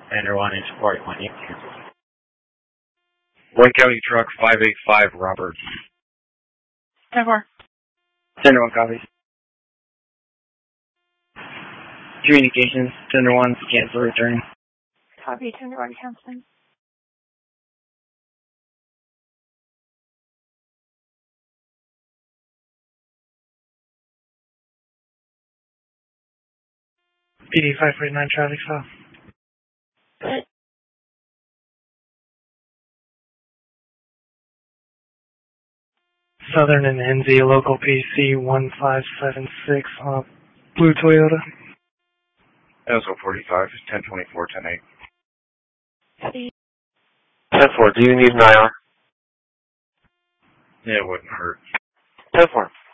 Ender 1 into 40.8. Wayne County Truck 585, Robert. 10-4. Tender 1 copies. Communications, Tender 1, cancel return. Copy, Tender 1, canceling. PD 549 traffic stop. Good. Southern and NZ local PC 1576 blue Toyota. SO 45, 1024, 108. 10-4, do you need an IR? Yeah, it wouldn't hurt. 10-4.